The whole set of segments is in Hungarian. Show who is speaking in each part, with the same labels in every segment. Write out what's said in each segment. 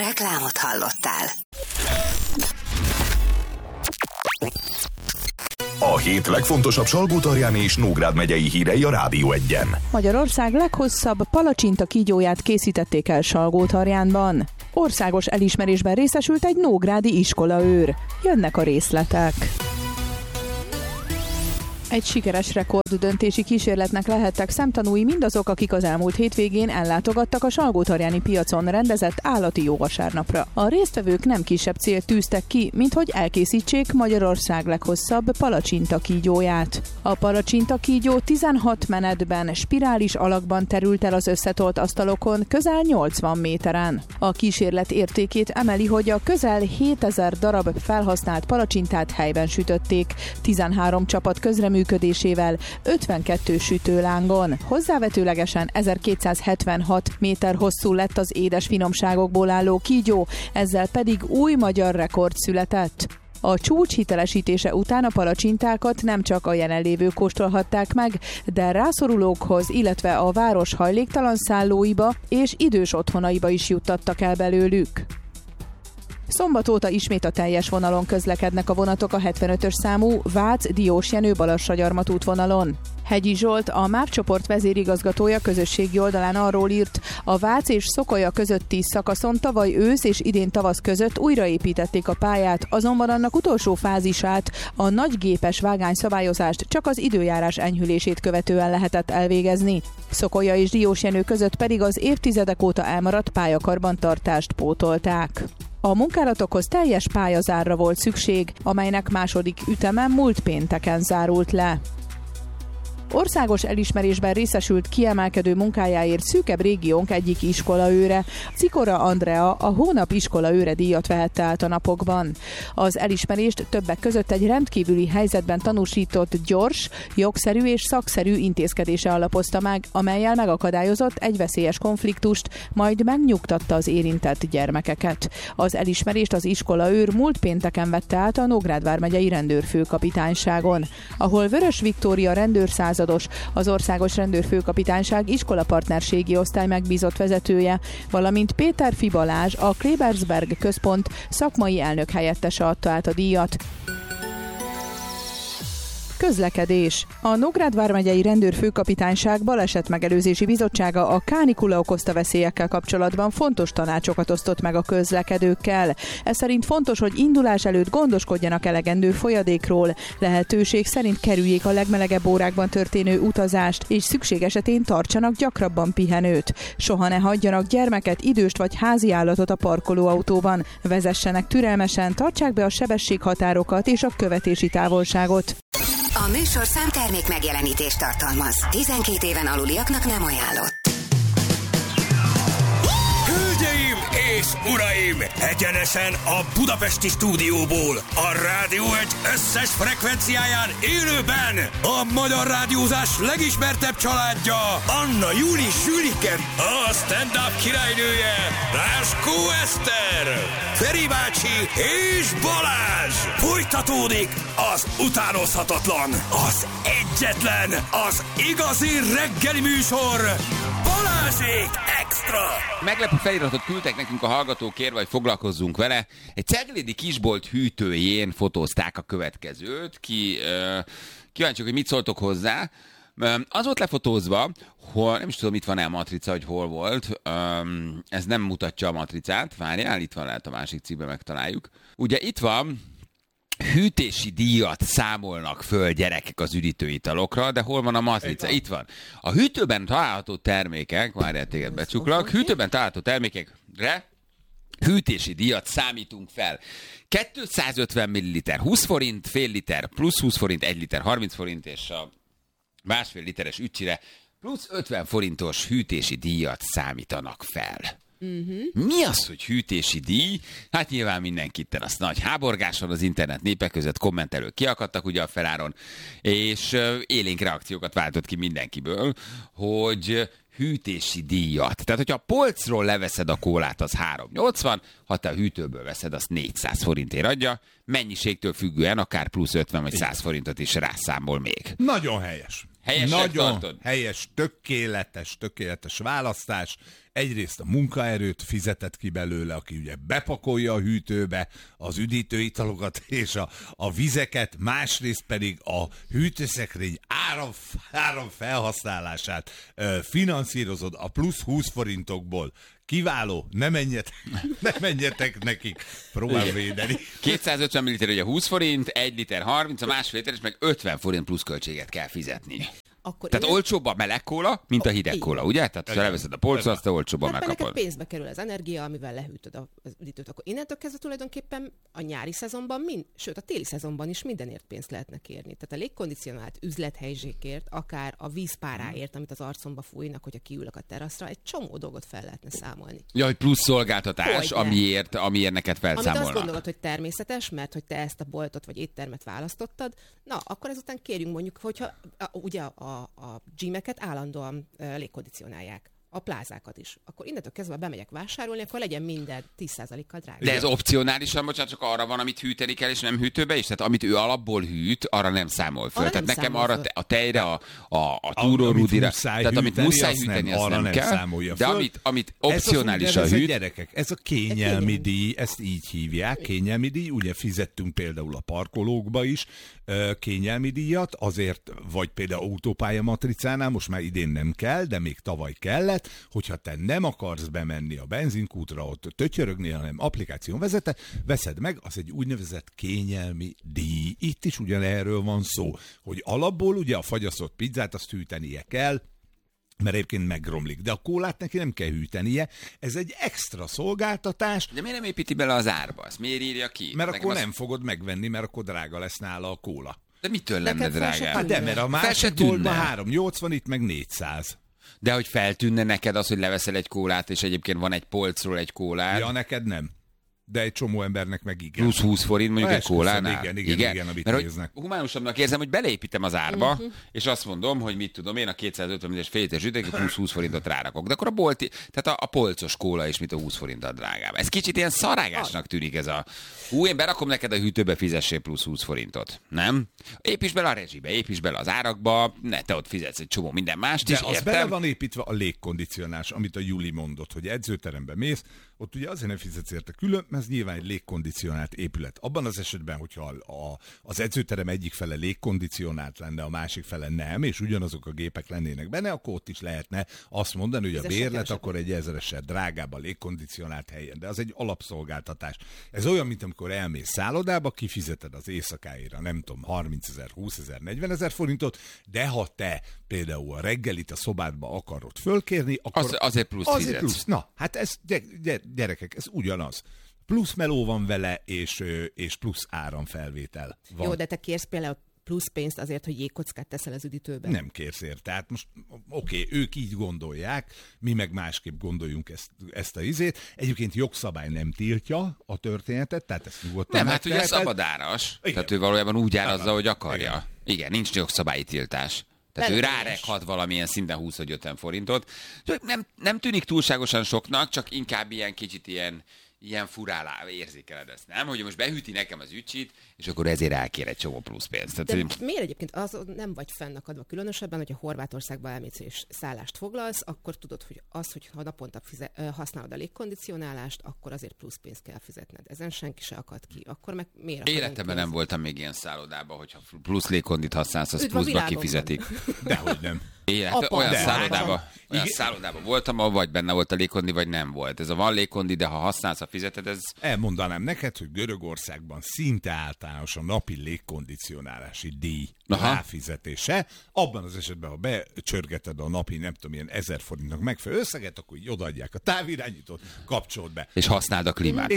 Speaker 1: Reklámot hallottál.
Speaker 2: A hét legfontosabb Salgótarjáni és Nógrád megyei hírei a Rádió 1-en.
Speaker 3: Magyarország leghosszabb palacsinta kígyóját készítették el Salgótarjánban. Országos elismerésben részesült egy nógrádi iskolaőr. Jönnek a részletek. Egy sikeres rekorddöntési kísérletnek lehettek szemtanúi mindazok, akik az elmúlt hétvégén ellátogattak a salgótarjáni piacon rendezett állati jóvasárnapra. A résztvevők nem kisebb célt tűztek ki, mint hogy elkészítsék Magyarország leghosszabb palacsinta kígyóját. A palacsinta kígyó 16 menetben, spirális alakban terült el az összetolt asztalokon közel 80 méteren. A kísérlet értékét emeli, hogy a közel 7000 darab felhasznált palacsintát helyben sütötték, 13 csapat közreműködésével 52 sütőlángon. Hozzávetőlegesen 1276 méter hosszú lett az édes finomságokból álló kígyó, ezzel pedig új magyar rekord született. A csúcs hitelesítése után a palacsintákat nem csak a jelenlévők kóstolhatták meg, de rászorulókhoz, illetve a város hajléktalan szállóiba és idős otthonaiba is juttattak el belőlük. Szombat óta ismét a teljes vonalon közlekednek a vonatok a 75-ös számú Vác-Diósjenő-Balassagyarmat útvonalon. Hegyi Zsolt, a MÁV csoport vezérigazgatója közösségi oldalán arról írt, a Vác és Szokolya közötti szakaszon tavaly ősz és idén tavasz között újraépítették a pályát, azonban annak utolsó fázisát, a nagygépes vágányszabályozást csak az időjárás enyhülését követően lehetett elvégezni. Szokolya és Diósjenő között pedig az évtizedek óta elmaradt pályakarbantartást pótolták. A munkálatokhoz teljes pályazárra volt szükség, amelynek második üteme múlt pénteken zárult le. Országos elismerésben részesült kiemelkedő munkájáért szűkebb régiónk egyik iskolaőre. Cikora Andrea a hónap iskolaőre díjat vehette át a napokban. Az elismerést többek között egy rendkívüli helyzetben tanúsított gyors, jogszerű és szakszerű intézkedése alapozta meg, amellyel megakadályozott egy veszélyes konfliktust, majd megnyugtatta az érintett gyermekeket. Az elismerést az iskolaőr múlt pénteken vette át a Nógrád vármegyei rendőrfőkapitányságon, ahol Vörös Viktória rendőrszázados, az Országos Rendőrfőkapitányság iskolapartnerségi osztály megbízott vezetője, valamint Péter Balázs, a Klebersberg központ szakmai elnök helyettese adta át a díjat. Közlekedés. A Nógrád vármegyei rendőrfőkapitányság balesetmegelőzési bizottsága a kánikula okozta veszélyekkel kapcsolatban fontos tanácsokat osztott meg a közlekedőkkel. Ez szerint fontos, hogy indulás előtt gondoskodjanak elegendő folyadékról, lehetőség szerint kerüljék a legmelegebb órákban történő utazást, és szükség esetén tartsanak gyakrabban pihenőt. Soha ne hagyjanak gyermeket, időst vagy háziállatot a parkolóautóban. Vezessenek türelmesen, tartsák be a sebességhatárokat és a követési távolságot.
Speaker 1: A műsorszám termék megjelenítést tartalmaz. 12 éven aluliaknak nem ajánlott.
Speaker 4: Hölgyeim és uraim! Egyenesen a budapesti stúdióból, a Rádió 1 összes frekvenciáján élőben a magyar rádiózás legismertebb családja, Anna Júli Sülike, a stand-up királynője, Láskó Eszter, Feri bácsi és Balázs! Folytatódik az utánozhatatlan, az egyetlen, az igazi reggeli műsor, Balázsék Extra!
Speaker 5: Meglepő feliratot küldtek nekünk a hallgatók, kérve, hogy foglalkozzunk vele. Egy ceglédi kisbolt hűtőjén fotózták a következőt. Kíváncsiak, hogy mit szóltok hozzá. Az volt lefotózva, hol, nem is tudom, itt van-e a matrica, hogy hol volt. Ez nem mutatja a matricát. Várjál, itt van, lehet a másik cikkben megtaláljuk. Ugye itt van, hűtési díjat számolnak föl gyerekek az üdítőitalokra, de hol van a matrica? Itt van. A hűtőben található termékek, várjál, téged becsuklak, hűtőben található termékekre hűtési díjat számítunk fel. 250 ml 20 forint, fél liter plusz 20 forint, 1 liter 30 forint, és a másfél literes üccsire plusz 50 forintos hűtési díjat számítanak fel. Mi az, hogy hűtési díj? Hát nyilván mindenkitten az nagy háborgás van az internet népek között, kommentelők kiakadtak ugye a feláron, és élénk reakciókat váltott ki mindenkiből, hogy hűtési díjat. Tehát, hogyha a polcról leveszed a kólát, az 3,80, ha te a hűtőből veszed, az 400 forintért adja, mennyiségtől függően akár plusz 50 vagy 100 forintot is rászámol még.
Speaker 6: Nagyon helyes.
Speaker 5: Helyesnek
Speaker 6: nagyon
Speaker 5: tartod?
Speaker 6: helyes, tökéletes választás. egyrészt a munkaerőt fizetett ki belőle, aki ugye bepakolja a hűtőbe az üdítőitalokat és a vizeket, másrészt pedig a hűtőszekrény áram felhasználását finanszírozod a plusz 20 forintokból. Kiváló, ne menjetek nekik, próbál védeni.
Speaker 5: 250 ml ugye 20 forint, 1 liter 30, a másfél liter, és meg 50 forint plusz költséget kell fizetni.
Speaker 7: Akkor
Speaker 5: Tehát olcsóbb a meleg kóla, mint a hideg kóla, ugye? Tehát ha leveszed a polcon, azt olcsóbban
Speaker 7: hát
Speaker 5: megkapod.
Speaker 7: neked pénzbe kerül az energia, amivel lehűtöd az üdítőt. Akkor innentől kezdve tulajdonképpen a nyári szezonban, sőt a téli szezonban is mindenért pénzt lehetne kérni. Tehát a légkondicionált üzlethelyzsékért, akár a vízpáráért, amit az arcomba fújnak, hogyha kiülök a teraszra, egy csomó dolgot fel lehetne számolni.
Speaker 5: Ja, hogy plusz szolgáltatás, amiért neked felszámolnak.
Speaker 7: Amit azt gondolod, hogy természetes, mert hogy te ezt a boltot vagy éttermet választottad, na, akkor ezután kérjünk mondjuk, hogyha ugye a gymeket állandóan légkondicionálják. A plázákat is. Akkor innentől kezdve bemegyek vásárolni, akkor legyen minden 10%-kal drága.
Speaker 5: De ez opcionálisan, bocsánat, csak arra van, amit hűteni kell, és nem hűtőbe is? Tehát amit ő alapból hűt, arra nem számol föl.
Speaker 7: Arra
Speaker 5: Tehát
Speaker 7: nem
Speaker 5: nekem
Speaker 7: számol
Speaker 5: arra
Speaker 7: föl.
Speaker 5: a tejre, a túrórudira, tehát amit muszáj hűteni, azt nem kell. De amit opcionálisan hűt...
Speaker 6: Gyerekek, ez a kényelmi díj, ezt így hívják, kényelmi díj, ugye fizettünk például a parkolókba is kényelmi díjat, azért, vagy például autópálya matricánál, most már idén nem kell, de még tavaly kellett, hogyha te nem akarsz bemenni a benzinkútra, ott tötyörögni, hanem applikáción veszed meg, az egy úgynevezett kényelmi díj. Itt is ugyanerről van szó, hogy alapból ugye a fagyasztott pizzát azt hűtenie kell, mert egyébként megromlik. De a kólát neki nem kell hűtenie, ez egy extra szolgáltatás.
Speaker 5: De miért nem építi bele az árba? Ezt miért írja ki?
Speaker 6: Mert akkor nem fogod megvenni, mert akkor drága lesz nála a kóla.
Speaker 5: De mitől lenne drágább?
Speaker 6: Hát de, mert a másik boltban 380, itt meg 400.
Speaker 5: De hogy feltűnne neked az, hogy leveszel egy kólát, és egyébként van egy polcról egy kólád.
Speaker 6: Ja, neked nem. De egy csomó embernek meg igen.
Speaker 5: Plusz 20 forint mondjuk egy kólánál.
Speaker 6: Igen, amit
Speaker 5: mert
Speaker 6: néznek.
Speaker 5: Humánusabbnak érzem, hogy beleépítem az árba, és azt mondom, hogy mit tudom én, a 250 ml-es fél literes üdítőt plusz 20 forintot rárakok. De akkor a bolti, tehát a polcos kóla is, mint a 20 forinttal drágább. Ez kicsit ilyen szarágásnak tűnik ez a... én berakom neked a hűtőbe, fizessél plusz 20 forintot. Nem? Építs bele a rezsibe, építs bele az árakba, te ott fizetsz egy csomó minden mást
Speaker 6: de
Speaker 5: is,
Speaker 6: az bele van építve a légkondicionálás, amit a Juli mondott, hogy edzőterembe mész, ott ugye azért nem fizetsz érte külön, mert ez nyilván egy légkondicionált épület. Abban az esetben, hogyha az edzőterem egyik fele légkondicionált lenne, a másik fele nem, és ugyanazok a gépek lennének benne, akkor ott is lehetne azt mondani, hogy a bérlet akkor egy 1000-esel drágább a légkondicionált helyen. De az egy alapszolgáltatás. Ez olyan, mint amikor elmész szállodába, kifizeted az éjszakáira, nem tudom, 30 000, 20 000, 40 000 forintot, de ha te például a reggelit a szobádba akarod fölkérni, akkor...
Speaker 5: Azért plusz fizetsz.
Speaker 6: Plusz. Na, hát ez, gyerekek, ez ugyanaz. Plusz meló van vele, és plusz áramfelvétel van.
Speaker 7: Jó, de te kérsz például plusz pénzt azért, hogy jégkockát teszel az üdítőbe?
Speaker 6: Nem kérsz érte. Tehát most oké, ők így gondolják, mi meg másképp gondoljunk ezt a izét. Egyébként jogszabály nem tiltja a történetet, tehát ezt nyugodtan
Speaker 5: nem, hát ugye szabadáras. Igen. Tehát ő valójában úgy árazza, hogy akarja. Igen, nincs jogszabályi tiltás. Tehát ő rárekhat valamilyen szinten 20 vagy 50 forintot. Nem tűnik túlságosan soknak, csak inkább ilyen kicsit ilyen furálá érzékeled ezt, nem? Hogy most behűti nekem az ücsit, és akkor ezért elkér egy csomó plusz pénzt.
Speaker 7: De miért egyébként nem vagy fennakadva különösebben, hogyha Horvátországba elmész és szállást foglalsz, akkor tudod, hogy ha naponta használod a légkondicionálást, akkor azért plusz pénzt kell fizetned. Ezen senki se akad ki. Akkor meg miért?
Speaker 5: Életemben nem voltam még ilyen szállodában, hogyha plusz légkondit használsz, az pluszba kifizetik.
Speaker 6: Dehogy nem.
Speaker 5: Olyan szállodában voltam, vagy benne volt a légkondi, vagy nem volt. Ez a van légkondi, de ha használsz, ha fizeted, ez...
Speaker 6: Elmondanám neked, hogy Görögországban szinte általános a napi légkondicionálási díj ráfizetése. Abban az esetben, ha becsörgeted a napi, nem tudom, ilyen 1000 forintnak megfelelő összeget, akkor így odaadják a távirányítót, kapcsolod be.
Speaker 5: És használd a klímát.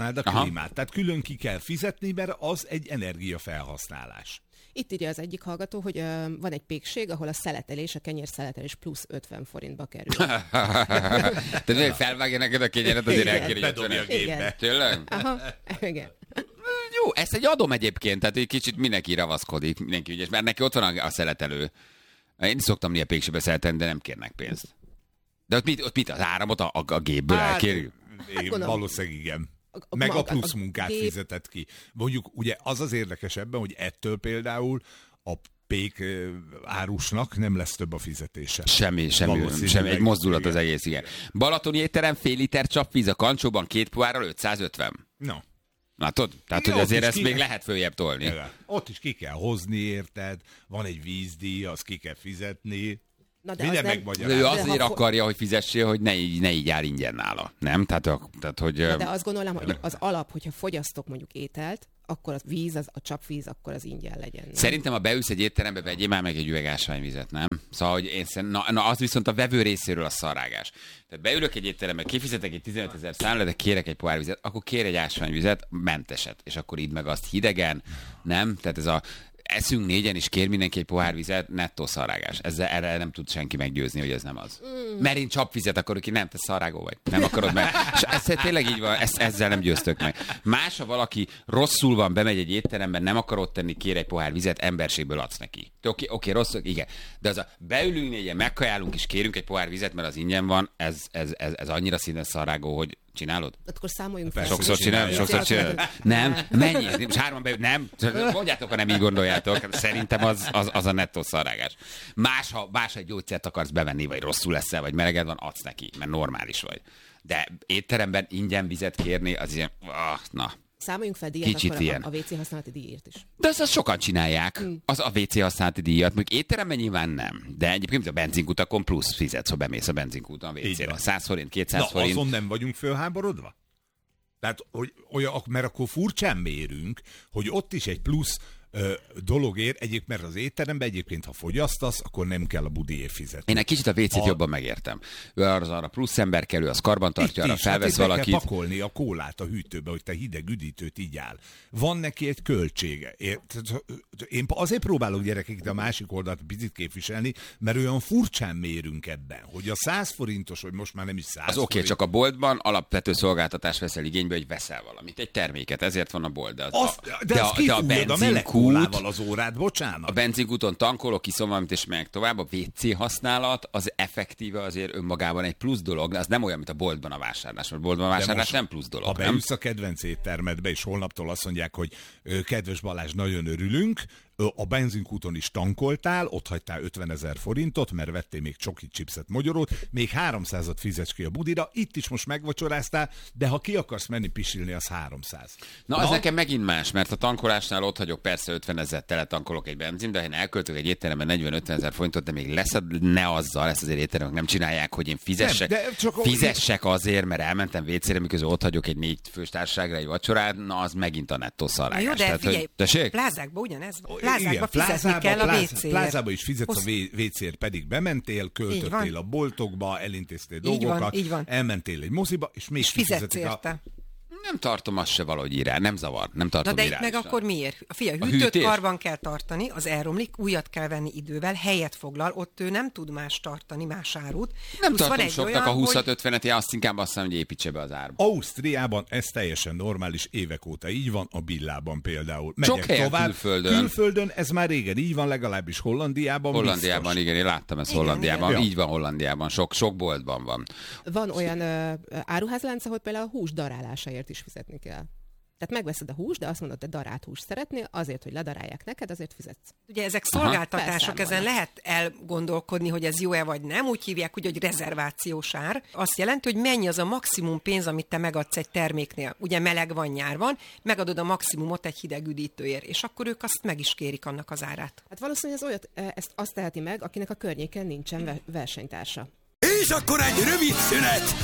Speaker 6: Tehát külön ki kell fizetni, mert az egy energiafelhasználás.
Speaker 7: Itt írja az egyik hallgató, hogy van egy pékség, ahol a kenyérszeletelés plusz 50 forintba kerül.
Speaker 5: Tehát még felvágja neked a kenyeret, azért elkéri
Speaker 6: 50 gépbe.
Speaker 5: Tényleg?
Speaker 7: Aha, igen.
Speaker 5: Jó, ezt egy adom egyébként, tehát egy kicsit mindenki ravaszkodik, mindenki ügyes, mert neki ott van a szeletelő. Én szoktam néha pékségbe szeletelni, de nem kérnek pénzt. De ott mit az áramot a gépből elkérjük?
Speaker 6: Valószínűleg igen. Meg a plusz munkát fizetett ki. Mondjuk ugye az érdekes ebben, hogy ettől például a pék árusnak nem lesz több a fizetése.
Speaker 5: Semmi, egy mozdulat az egész, igen. Balatoni étterem, fél liter csapvíz a kancsóban, 2 pohárral 550.
Speaker 6: No.
Speaker 5: Látod? Tehát, hogy azért ezt még lehet följebb tolni.
Speaker 6: Ott is ki kell hozni, érted? Van egy vízdíj, azt ki kell fizetni.
Speaker 7: Na de
Speaker 6: minden megmagyarázni.
Speaker 5: Ő azért akarja, hogy fizessél, hogy ne így áll ingyen nála. Nem? Tehát, hogy...
Speaker 7: Na de azt gondolom, hogy az alap, hogyha fogyasztok mondjuk ételt, akkor a víz, a csapvíz, akkor az ingyen legyen. Nem?
Speaker 5: Szerintem, ha beülsz egy étterembe, vegyél már meg egy üveg ásványvizet, nem? Szóval, hogy az viszont a vevő részéről a szarrágás. Tehát beülök egy étterembe, kifizetek egy 15 000 számlát, de kérek egy pohár vizet, akkor kér egy ásványvizet, menteset, és akkor idd meg azt hidegen, nem? Tehát ez a eszünk négyen, és kér mindenki egy pohár vizet, nettó szarrágás. Erre nem tud senki meggyőzni, hogy ez nem az. Mert én csapvizet akarok ki, nem, te szarrágó vagy. Nem akarod meg. És ez tényleg így van, ezzel nem győztök meg. Más, ha valaki rosszul van, bemegy egy étteremben, nem akar ott tenni, kér egy pohár vizet, emberségből adsz neki. Oké, rosszul, igen. De az a beülünk négyen, megkajálunk, és kérünk egy pohár vizet, mert az ingyen van, ez annyira színes szarrágó, hogy csinálod?
Speaker 7: Akkor számoljunk fel.
Speaker 5: Sokszor csinálod. Nem, mennyi? Most 3 beül, nem. Mondjátok, ha nem így gondoljátok. Szerintem az a nettó szarrágás. Más egy gyógyszert akarsz bevenni, vagy rosszul leszel, vagy meleged van, adsz neki, mert normális vagy. De étteremben ingyen vizet kérni, az ilyen, na.
Speaker 7: Számoljunk fel díjat,
Speaker 5: Kicsit
Speaker 7: akkor
Speaker 5: ilyen.
Speaker 7: a WC használati díjért is.
Speaker 5: De azt sokan csinálják, az a WC használati díjat, még étteremben nyilván nem. De egyébként a benzinkutakon plusz fizetsz, ha bemész a benzinkúton a WC-re. 100 forint, 200 forint.
Speaker 6: Azon nem vagyunk fölháborodva? Tehát, mert akkor furcsán mérünk, hogy ott is egy plusz dologért, mert az étteremben egyébként, ha fogyasztasz, akkor nem kell a budiért fizetni.
Speaker 5: Én egy kicsit a WC-t jobban megértem. Ő arra plusz ember kell, ő az karbantartja, arra felvesz valakit.
Speaker 6: Kell pakolni a kólát a hűtőbe, hogy te hideg üdítőt így áll. Van neki egy költsége. Én azért próbálok gyerekek a másik oldalt picit képviselni, mert olyan furcsán mérünk ebben, hogy a 100 forintos, vagy most már nem is 100
Speaker 5: az oké, csak a boltban alapvető szolgáltatást veszel igénybe, hogy veszel valamit, egy terméket, ezért van a bolt.
Speaker 6: De a benzinkút, az órát, bocsánat.
Speaker 5: A benzinkúton tankolok, iszom valamit, és megyek tovább. A WC használat az effektíve azért önmagában egy plusz dolog, de az nem olyan, mint a boltban a vásárlás. Mert a boltban a vásárlás nem plusz dolog.
Speaker 6: Ha beülsz a kedvenc éttermedbe, és holnaptól azt mondják, hogy kedves Balázs, nagyon örülünk, a benzinkúton is tankoltál, ott hagytál 50 000 forintot, mert vettél még csokit, chipset, mogyorót, még 300-at fizetsz ki a budira, itt is most megvacsoráztál, de ha ki akarsz menni pisilni, az 300.
Speaker 5: Na, az nekem megint más, mert a tankolásnál ott hagyok persze 50 000 teletankolok egy benzin, de ha én elköltök egy étteremben 40-50 000 forintot, de még leszed, ne azzal, ezt azért étteremek nem csinálják, hogy én fizessek azért, mert elmentem WC-re, miközben ott hagyok egy 4 fős társaságra egy vacsorát, na az megint a nettó szarrágás.
Speaker 8: Jó, de figyelj, plázákban ugyanez van. Plázákba fizetni kell a WC-ért.
Speaker 6: Plázába is fizetsz a WC-ért, pedig bementél, költöttél a boltokba, elintéztél dolgokat, elmentél egy moziba, és még
Speaker 8: fizetsz érte.
Speaker 5: Nem tartom azt se valahogy irá, nem zavar, nem tartom
Speaker 8: irány. De meg akkor miért? Figyelj, hűtőt karban kell tartani, az elromlik, újat kell venni idővel, helyet foglal, ott ő nem tud más tartani, más árut.
Speaker 5: Nem tartom soknak a 20-50-et, azt inkább azt mondom, hogy építse be az árba.
Speaker 6: Ausztriában ez teljesen normális, évek óta így van, a Billában például.
Speaker 5: Sok helyen
Speaker 6: külföldön ez már régen így van, legalábbis Hollandiában.
Speaker 5: Hollandiában, igen, én láttam ezt Hollandiában. Igen. Így van Hollandiában, sok boltban van.
Speaker 7: Van olyan áruházlánc, ahol például a hús darálásáért is fizetni kell. Tehát megveszed a húst, de azt mondod, te darált húst szeretnél, azért, hogy ledarálják neked, azért fizetsz.
Speaker 8: Ugye ezek szolgáltatások, ezen lehet elgondolkodni, hogy ez jó-e vagy nem. Úgy hívják, hogy rezervációs ár. Azt jelenti, hogy mennyi az a maximum pénz, amit te megadsz egy terméknél. Ugye meleg van, nyár van, megadod a maximumot egy hideg üdítőért, és akkor ők azt meg is kérik annak az árát.
Speaker 7: Hát valószínűleg ezt azt teheti meg, akinek a környéken nincsen versenytársa.
Speaker 4: És akkor egy rövid szünet!